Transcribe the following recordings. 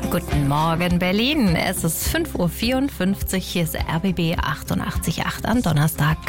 Guten Morgen, Berlin. Es ist 5.54 Uhr. Hier ist RBB 88.8 am Donnerstag.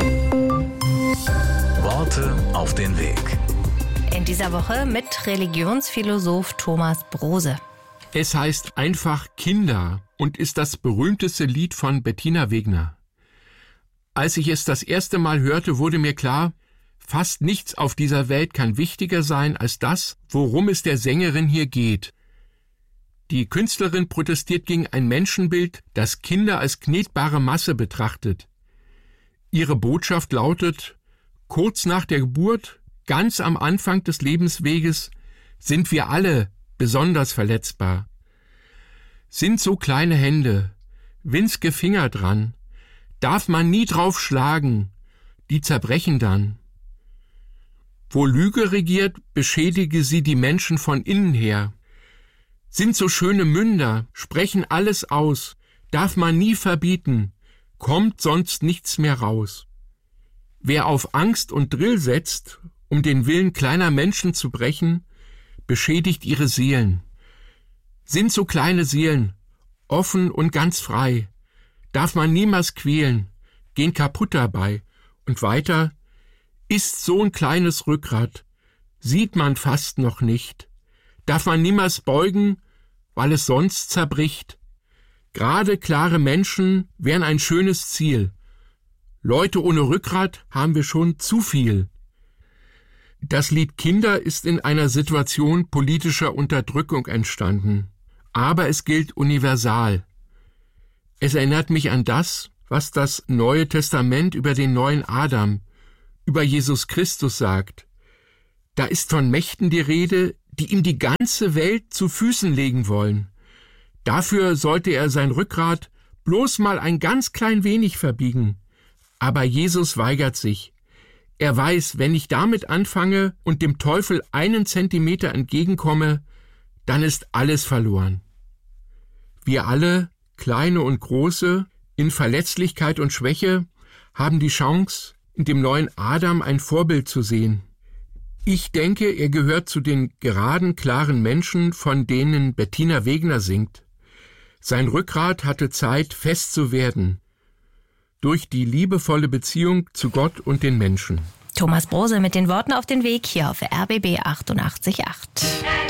Worte auf den Weg. In dieser Woche mit Religionsphilosoph Thomas Brose. Es heißt einfach Kinder und ist das berühmteste Lied von Bettina Wegner. Als ich es das erste Mal hörte, wurde mir klar, fast nichts auf dieser Welt kann wichtiger sein als das, worum es der Sängerin hier geht. Die Künstlerin protestiert gegen ein Menschenbild, das Kinder als knetbare Masse betrachtet. Ihre Botschaft lautet: Kurz nach der Geburt, ganz am Anfang des Lebensweges, sind wir alle besonders verletzbar. Sind so kleine Hände, winzige Finger dran, darf man nie drauf schlagen, die zerbrechen dann. Wo Lüge regiert, beschädige sie die Menschen von innen her. Sind so schöne Münder, sprechen alles aus, darf man nie verbieten, kommt sonst nichts mehr raus. Wer auf Angst und Drill setzt, um den Willen kleiner Menschen zu brechen, beschädigt ihre Seelen. Sind so kleine Seelen, offen und ganz frei, darf man niemals quälen, gehen kaputt dabei. Und weiter, ist so ein kleines Rückgrat, sieht man fast noch nicht, darf man niemals beugen, weil es sonst zerbricht. Gerade klare Menschen wären ein schönes Ziel. Leute ohne Rückgrat haben wir schon zu viel. Das Lied Kinder ist in einer Situation politischer Unterdrückung entstanden, aber es gilt universal. Es erinnert mich an das, was das Neue Testament über den neuen Adam, über Jesus Christus sagt. Da ist von Mächten die Rede, die ihm die ganze Welt zu Füßen legen wollen. Dafür sollte er sein Rückgrat bloß mal ein ganz klein wenig verbiegen. Aber Jesus weigert sich. Er weiß, wenn ich damit anfange und dem Teufel 1 Zentimeter entgegenkomme, dann ist alles verloren. Wir alle, Kleine und Große, in Verletzlichkeit und Schwäche, haben die Chance, in dem neuen Adam ein Vorbild zu sehen. Ich denke, er gehört zu den geraden, klaren Menschen, von denen Bettina Wegner singt. Sein Rückgrat hatte Zeit, fest zu werden, durch die liebevolle Beziehung zu Gott und den Menschen. Thomas Brose mit den Worten auf den Weg hier auf RBB 88.8.